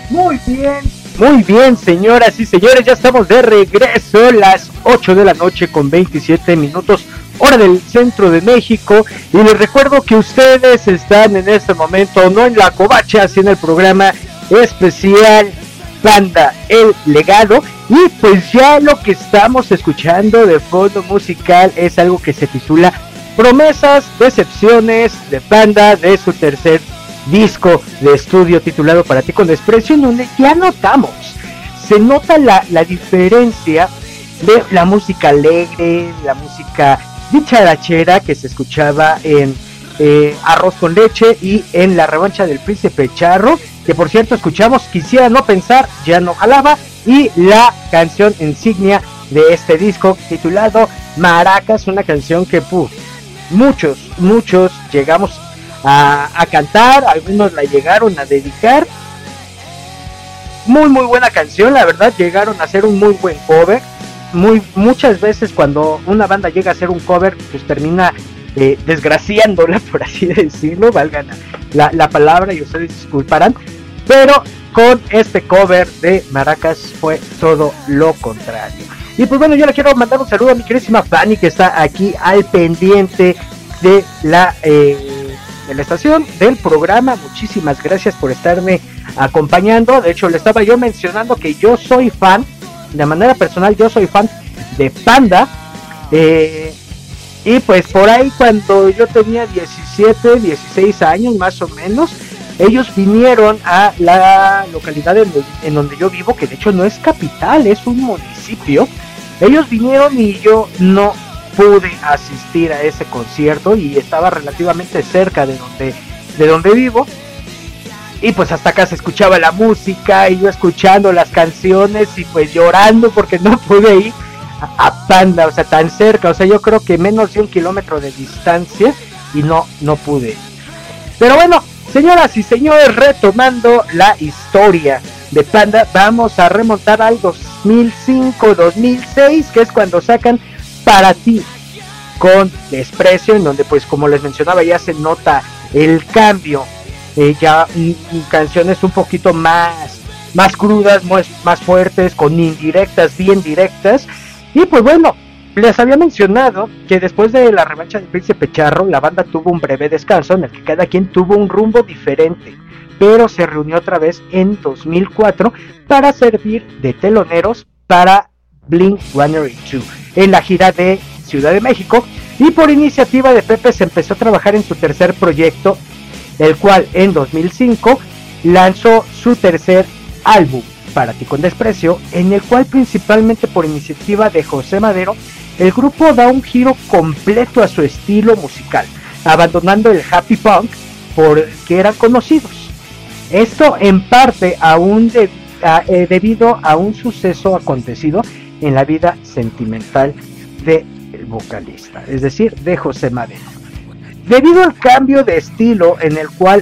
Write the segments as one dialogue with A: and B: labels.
A: Muy bien, señoras y señores, ya estamos de regreso, las 8 de la noche con 27 minutos, hora del centro de México, y les recuerdo que ustedes están en este momento, no en la covacha, sino en el programa especial Panda, el legado, y pues ya lo que estamos escuchando de fondo musical es algo que se titula Promesas, Decepciones de Panda, de su tercer disco de estudio titulado Para ti con desprecio, en donde ya notamos, se nota la diferencia de la música alegre, la música dicharachera que se escuchaba en Arroz con Leche y en La Revancha del Príncipe Charro, que por cierto escuchamos Quisiera no pensar, ya no jalaba, y la canción insignia de este disco titulado Maracas, una canción que muchos llegamos a cantar, algunos la llegaron a dedicar. Muy buena canción, la verdad. Llegaron a hacer un muy buen cover. Muchas veces cuando una banda llega a hacer un cover, pues termina desgraciándola, por así decirlo, valgan la palabra y ustedes disculparán, pero con este cover de Maracas fue todo lo contrario. Y pues bueno, yo le quiero mandar un saludo a mi queridísima Fanny, que está aquí al pendiente de la estación, del programa. Muchísimas gracias por estarme acompañando. De hecho, le estaba yo mencionando que yo soy fan, de manera personal, yo soy fan de Panda. Y pues por ahí cuando yo tenía 17, 16 años más o menos, ellos vinieron a la localidad en donde yo vivo, que de hecho no es capital, es un municipio. Ellos vinieron y yo no pude asistir a ese concierto, y estaba relativamente cerca de donde vivo, y pues hasta acá se escuchaba la música y yo escuchando las canciones y pues llorando porque no pude ir a Panda, o sea, tan cerca, o sea, yo creo que menos de 1 kilómetro de distancia, y no pude ir. Pero bueno, señoras y señores, retomando la historia de Panda, vamos a remontar al 2005-2006, que es cuando sacan Para ti con desprecio, en donde pues como les mencionaba ya se nota el cambio, ya canciones un poquito más crudas, más fuertes, con indirectas bien directas. Y pues bueno, les había mencionado que después de La Revancha del Príncipe Charro, la banda tuvo un breve descanso en el que cada quien tuvo un rumbo diferente, pero se reunió otra vez en 2004 para servir de teloneros para Blink-182 en la gira de Ciudad de México, y por iniciativa de Pepe se empezó a trabajar en su tercer proyecto, el cual en 2005 lanzó su tercer álbum, Para ti con desprecio, en el cual principalmente por iniciativa de José Madero, el grupo da un giro completo a su estilo musical, abandonando el happy punk por que eran conocidos. Esto en parte debido a un suceso acontecido en la vida sentimental del vocalista, es decir, de José Madero. Debido al cambio de estilo en el cual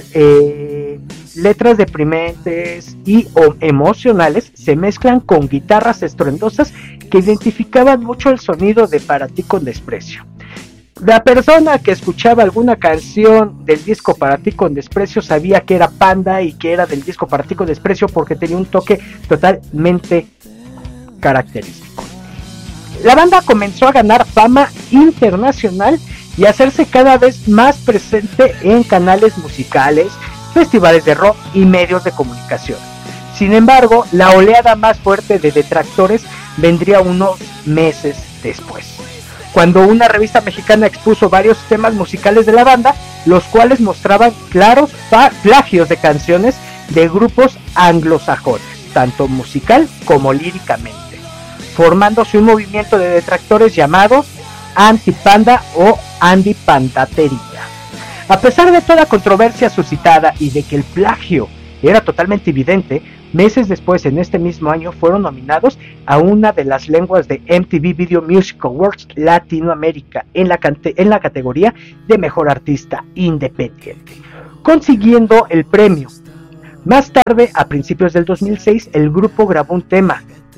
A: letras deprimentes y emocionales se mezclan con guitarras estruendosas que identificaban mucho el sonido de Para ti con desprecio. La persona que escuchaba alguna canción del disco Para ti con desprecio sabía que era Panda y que era del disco Para ti con desprecio, porque tenía un toque totalmente característico. La banda comenzó a ganar fama internacional y a hacerse cada vez más presente en canales musicales, festivales de rock y medios de comunicación. Sin embargo, la oleada más fuerte de detractores vendría unos meses después, cuando una revista mexicana expuso varios temas musicales de la banda, los cuales mostraban claros plagios de canciones de grupos anglosajones, tanto musical como líricamente, formándose un movimiento de detractores llamados Anti-Panda o Anti-Pandatería. A pesar de toda controversia suscitada y de que el plagio era totalmente evidente, meses después, en este mismo año, fueron nominados a una de las lenguas de MTV Video Music Awards Latinoamérica en la categoría de Mejor Artista Independiente, consiguiendo el premio. Más tarde, a principios del 2006, el grupo grabó un tema,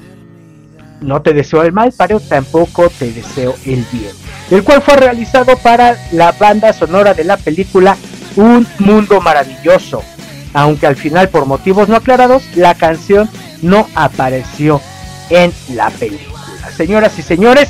A: No te deseo el mal, pero tampoco te deseo el bien, el cual fue realizado para la banda sonora de la película Un Mundo Maravilloso. aunque al final por motivos no aclarados la canción no apareció en la película. Señoras y señores,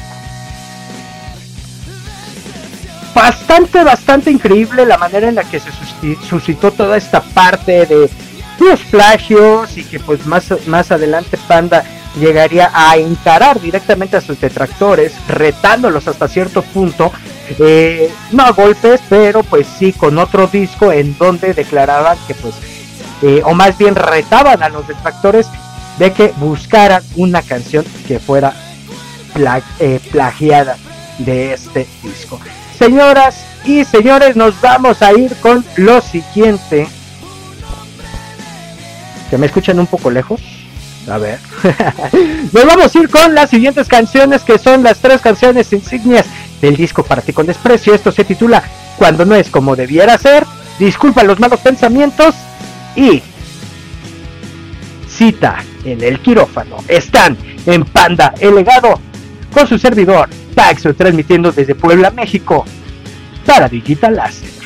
A: bastante increíble la manera en la que se suscitó toda esta parte de los plagios, y que pues más adelante Panda llegaría a encarar directamente a sus detractores, retándolos hasta cierto punto, no a golpes, pero pues sí con otro disco en donde declaraban que pues, o más bien retaban a los detractores de que buscaran una canción que fuera plagiada de este disco. Señoras y señores, nos vamos a ir con lo siguiente. ¿Que me escuchan un poco lejos? A ver. Nos vamos a ir con las siguientes canciones, que son las 3 canciones insignias del disco Para Ti con Desprecio. Esto se titula Cuando no es como debiera ser, Disculpa los malos pensamientos y Cita en el quirófano. Están en Panda el Legado con su servidor Paxo, transmitiendo desde Puebla, México para Digital Asset.